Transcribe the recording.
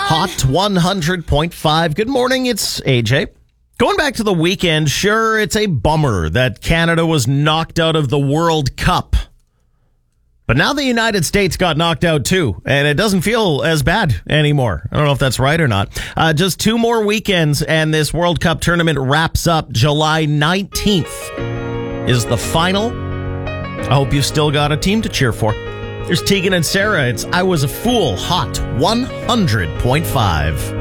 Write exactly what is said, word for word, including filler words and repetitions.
Hot one hundred point five. Good morning, it's A J. Going back to the weekend, sure, it's a bummer that Canada was knocked out of the World Cup. But now the United States got knocked out too, and it doesn't feel as bad anymore. I don't know if that's right or not. Uh, just two more weekends, and this World Cup tournament wraps up. July nineteenth is the final. I hope you still got a team to cheer for. There's Tegan and Sarah. It's I Was a Fool, Hot one hundred point five.